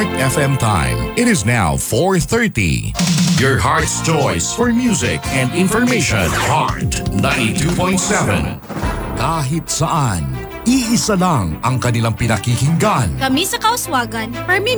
Heart FM time. It is now 4:30. Your heart's choice for music and information. Heart 92.7. Kahit saan, iisa lang ang kanilang pinakikinggan. Kami sa Kauswagan,